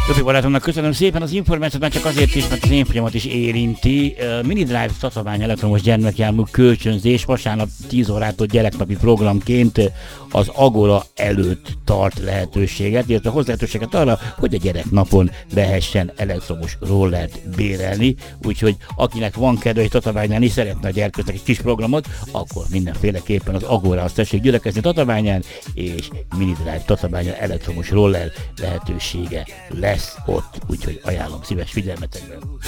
Topi barátomnak köszönöm szépen az információt, már csak azért is, mert az én folyamat is érinti. Minidrive Tatabány elektromos gyermekjármű kölcsönzés vasárnap 10 órától gyereknapi programként az Agora előtt tart lehetőséget, illetve hoz lehetőséget arra, hogy a gyereknapon lehessen elektromos rollert bérelni, úgyhogy akinek van kedve, hogy Tatabánynál is szeretne a gyerkőznek egy kis programot, akkor mindenféleképpen az Agorához tessék gyülekezni Tatabányán, és Minidrive Tatabányon elektromos roller lehetősége lesz ott, úgyhogy ajánlom szíves figyelmetekben.